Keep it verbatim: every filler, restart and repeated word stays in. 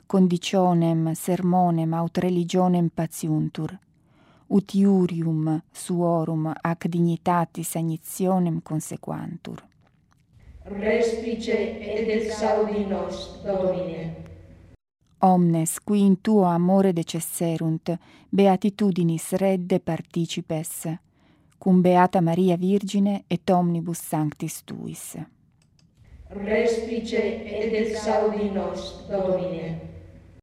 conditionem sermonem aut religionem patiuntur, ut iurium suorum ac dignitatis agnitionem consequantur. Respice et exaudi nos, Domine. Omnes, qui in tuo amore decesserunt, beatitudinis redde participes, cum Beata Maria Virgine et omnibus sanctis tuis. Respice et exaudi nos, Domine.